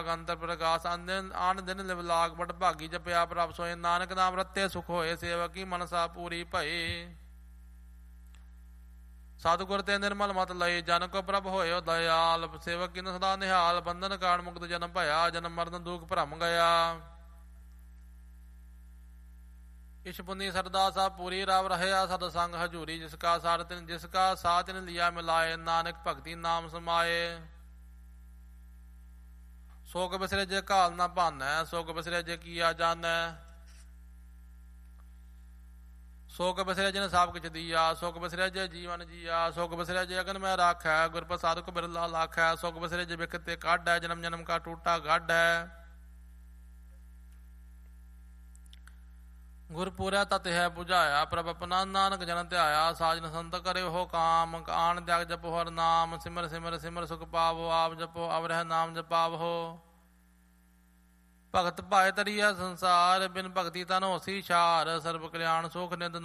ਅੰਤਰ ਪ੍ਰਕਾਸ਼ ਆਨ ਦਿਨ ਲਿਵ ਲਾਗ ਬਟ ਭਾਗੀ ਜਪਿਆ ਪ੍ਰਭ ਸੋਏ ਨਾਨਕ ਨਾਮ ਰਤੇ ਸੁਖ ਹੋਏ ਸੇਵਕੀ ਮਨਸਾ ਪੂਰੀ ਭਏ ਸਤਿਗੁਰ ਤੇ ਨਿਰਮਲ ਮਤ ਲਏ ਜਨ ਕੋ ਪ੍ਰਭ ਹੋਇਓ ਦਇਆਲ ਸੇਵਕ ਕਿਨ ਸਦਾ ਨਿਹਾਲ ਬੰਧਨ ਕਾਰਨ ਮੁਕਤ ਜਨਮ ਭਇਆ ਜਨਮ ਮਰਨ ਦੁਖ ਭਰਮ ਗਿਆ ਇਸ਼ ਪੁੰਨੀ ਸਰਦਾ ਸਾ ਪੂਰੀ ਰਾਵ ਰਹਿਆ ਸਦ ਸੰਗ ਹਜੂਰੀ ਜਿਸ ਕਾ ਸਾਰ ਤਿਨ ਜਿਸ ਕਾ ਸਾਥ ਤਿਨ ਲਿਆ ਮਿਲਾਏ ਨਾਨਕ ਭਗਤੀ ਨਾਮ ਸਮਾਏ ਸੋਗ ਬਿਸਰੇ ਜੇ ਘਾਲ ਨਾ ਭਾਨੈ ਸੋਗ ਬਿਸਰੇ ਜੇ ਕੀਆ ਜਾਨੈ ਸੋਗ ਬਿਸਰੇ ਜਿਨ ਸਭ ਕਿਛ ਦੀਆ ਸੋਗ ਬਿਸਰੇ ਜੇ ਜੀਵਨ ਜੀਆ ਸੋਗ ਬਿਸਰੇ ਜੇ ਅਗਨ ਮੈਂ ਰਾਖੈ ਗੁਰ ਪ੍ਰਸਾਦ ਕੋ ਬਿਰਲਾ ਲਾਖੈ ਸੋਗ ਬਿਸਰੇ ਜੇ ਬਿਖ ਤੇ ਕਾਢੈ ਜਨਮ ਜਨਮ ਕਾ ਟੂਟਾ ਗਾਢੈ ਗੁਰਪੂਰੈ ਤਤ ਹੈ 부ਝਾਇਆ ਪ੍ਰਭ ਆਪਣਾ ਨਾਨਕ ਜਨ ਧਿਆਇਆ ਸਾਜਨ ਸੰਤ ਕਰੇ ਹੋ ਕਾਮ ਆਣ ਤਿਆਗ ਜਪੋ ਹਰ ਨਾਮ ਸਿਮਰ ਸਿਮਰ ਸਿਮਰ ਸੁਖ ਪਾਵੋ ਆਪ ਜਪੋ ਅਵ ਰਹਿ ਨਾਮ ਜਪਾਵੋ ਭਗਤ ਭਾਏ ਤਰੀਆ ਸੰਸਾਰ ਬਿਨ ਭਗਤੀ ਤਨ ਹੋਸੀ ਛਾਰ ਸਰਬ ਕਲਿਆਣ ਸੁਖ ਨਿੰਦ